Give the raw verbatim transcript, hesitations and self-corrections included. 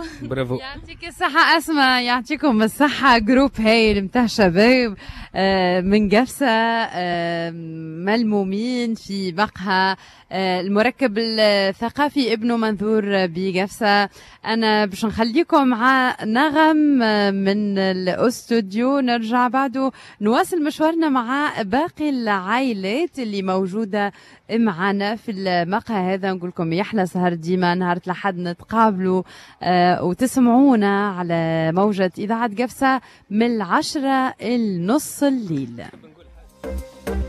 برافو. يعطيك الصحة أسماء، يعطيكم الصحة. جروب هايل متاع شباب من قفصة ملمومين في مقهى المركب الثقافي ابن منظور بقفصة. أنا باش نخليكم مع نغم من الاستوديو، نرجع بعده نواصل مشوارنا مع باقي العائلات اللي موجودة معنا في المقهى هذا. نقول لكم يحلى سهر ديما، نهار الأحد نتقابلوا آه وتسمعونا على موجة إذاعة قفصة من العشرة النص الليل.